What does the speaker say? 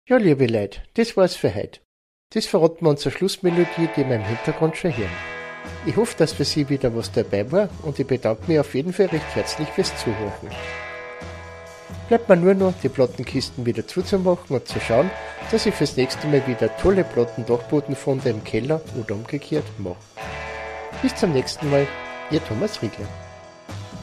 Ja, liebe Leute, das war's für heute. Das verraten wir unsere Schlussmelodie, die wir im Hintergrund schon hören. Ich hoffe, dass für Sie wieder was dabei war und ich bedanke mich auf jeden Fall recht herzlich fürs Zuhören. Bleibt mir nur noch, die Plattenkisten wieder zuzumachen und zu schauen, dass ich fürs nächste Mal wieder tolle Platten-Dachbodenfunde im Keller oder umgekehrt mache. Bis zum nächsten Mal, Ihr Thomas Riegler.